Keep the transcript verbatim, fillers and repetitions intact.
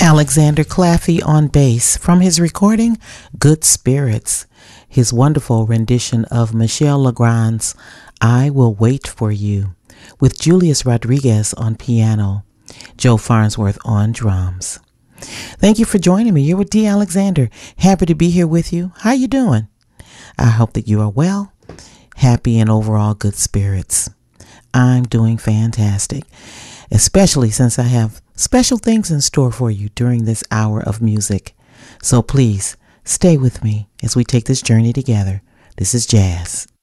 Alexander Claffey on bass from his recording Good Spirits, his wonderful rendition of Michel Legrand's I Will Wait For You, with Julius Rodriguez on piano, Joe Farnsworth on drums. Thank you for joining me. You're with Dee Alexander. Happy to be here with you. How you doing? I hope that you are well, happy, and overall good spirits. I'm doing fantastic, especially since I have special things in store for you during this hour of music. So please stay with me as we take this journey together. This is jazz.